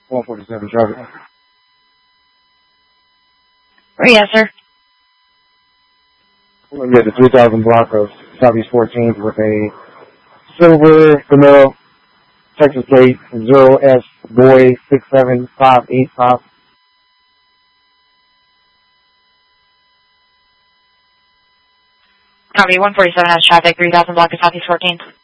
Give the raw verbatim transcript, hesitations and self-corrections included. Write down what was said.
one forty-seven traffic. Yes, sir. We're going to get the three thousand block of Southeast fourteenth with a silver Camaro, Texas plate, zero S boy six seven five eight five. Copy, one forty-seven has traffic, three thousand block of Southeast fourteenth.